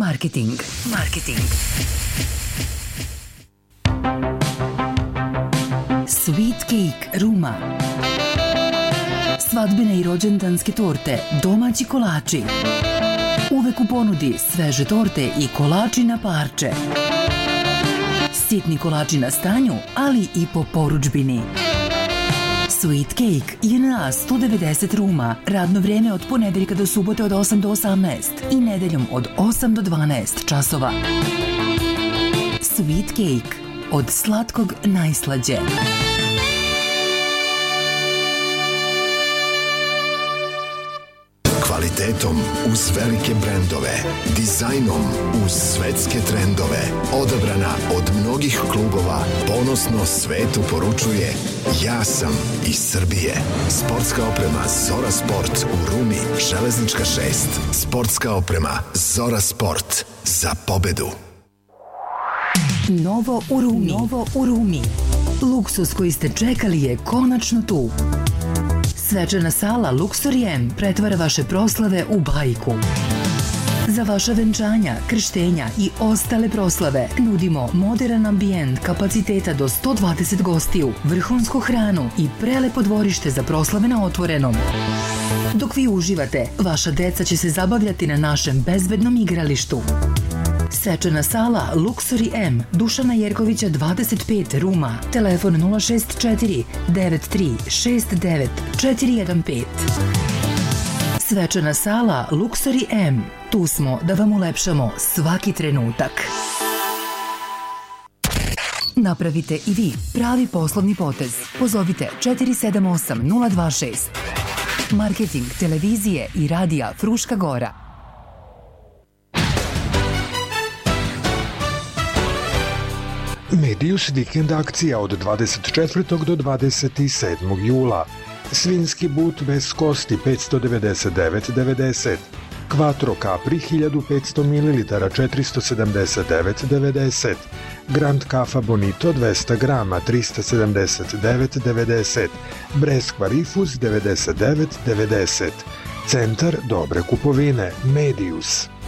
Marketing. Sweet Cake Ruma. Svadbine i rođendanske torte, domaći kolači. Uvek u ponudi sveže torte i kolači na parče. Sitni kolači na stanju, ali i po porudžbini. Sweet Cake JNA 190 Ruma. Radno vrijeme od ponedeljka do subote od 8 do 18 i nedeljom od 8 do 12 časova. Sweet Cake. Od slatkog najslađe. Kvalitetom uz velike brendove, dizajnom uz svetske trendove, odabrana od mnogih klubova, ponosno svetu poručuje: ja sam iz Srbije. Sportska oprema Zora Sport u Rumi, Železnička 6. Sportska oprema Zora Sport. Za pobedu. Novo u Rumi. Luksus koji ste čekali je konačno tu. Svečana sala Luxury M pretvara vaše proslave u bajku. Za vaša venčanja, krštenja i ostale proslave nudimo modern ambijent kapaciteta do 120 gostiju, vrhunsku hranu i prelepo dvorište za proslave na otvorenom. Dok vi uživate, vaša deca će se zabavljati na našem bezbednom igralištu. Svečana sala Luxury M, Dušana Jerkovića 25 Ruma, telefon 064 9369 415. Svečana sala Luxury M, tu smo da vam ulepšamo svaki trenutak. Napravite i vi pravi poslovni potez. Pozovite 478 026. Marketing televizije i radija Fruška Gora. Medius vikend akcija od 24. do 27. jula. Svinski but bez kosti 599,90. Quattro Capri 1500 ml 479,90. Grand Kafa Bonito 200 grama 379,90. Breskva Rifus 99,90. Centar dobre kupovine Medius.